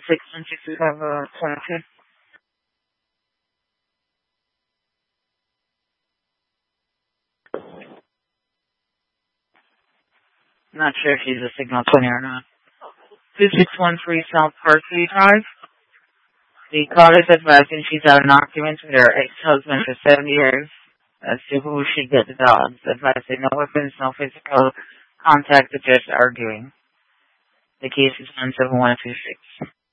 616 Not sure if she's a signal 20 or not. 2613 South Parkway Drive. The caller is advising she's had an argument with her ex-husband for 7 years as to who should get the dogs. Advising no weapons, no physical contact, the judge arguing. The case is 17126.